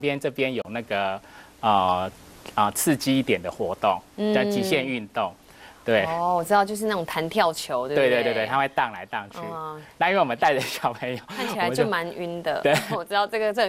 这边有那个刺激一点的活动，叫极限运动。对哦，我知道，就是那种弹跳球，对不对？ 对，它会荡来荡去。那因为我们带着小朋友， 看起来就蛮晕的。 对， 我知道这很